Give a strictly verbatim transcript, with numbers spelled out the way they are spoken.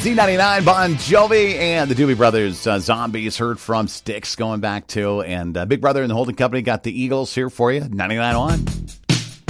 Z ninety-nine, Bon Jovi, and the Doobie Brothers, uh, Zombies, heard from Styx going back to, and uh, Big Brother and the Holding Company got the Eagles here for you, ninety-nine one.